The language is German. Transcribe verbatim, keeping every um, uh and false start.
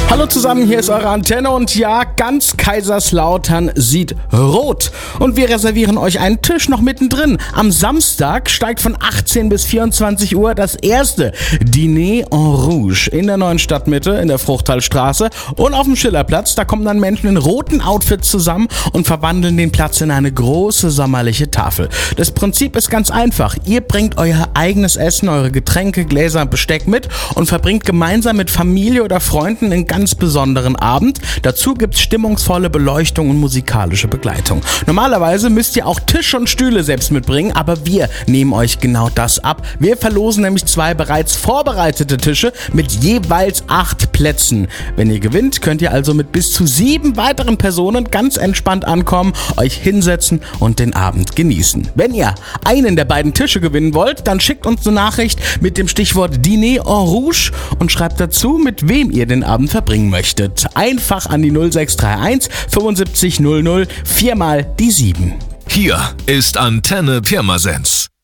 Hallo zusammen, hier ist eure Antenne und ja, ganz Kaiserslautern sieht rot. Und wir reservieren euch einen Tisch noch mittendrin. Am Samstag steigt von achtzehn bis vierundzwanzig Uhr das erste Dîner en Rouge in der neuen Stadtmitte in der Fruchtalstraße und auf dem Schillerplatz. Da kommen dann Menschen in roten Outfits zusammen und verwandeln den Platz in eine große sommerliche Tafel. Das Prinzip ist ganz einfach. Ihr bringt euer eigenes Essen, eure Getränke, Gläser und Besteck mit und verbringt gemeinsam mit Familie oder Freunden einen ganz besonderen Abend. Dazu gibt's stimmungsvolle Beleuchtung und musikalische Begleitung. Normalerweise müsst ihr auch Tisch und Stühle selbst mitbringen, aber wir nehmen euch genau das ab. Wir verlosen nämlich zwei bereits vorbereitete Tische mit jeweils acht Plätzen. Wenn ihr gewinnt, könnt ihr also mit bis zu sieben weiteren Personen ganz entspannt ankommen, euch hinsetzen und den Abend genießen. Wenn ihr einen der beiden Tische gewinnen wollt, dann schickt uns eine Nachricht mit dem Stichwort Dîner en Rouge und schreibt dazu, mit wem ihr den Abend verbringen möchtet. Einfach an die null sechs drei eins fünfundsiebzig null null viermal die sieben. Hier ist Antenne Pirmasens.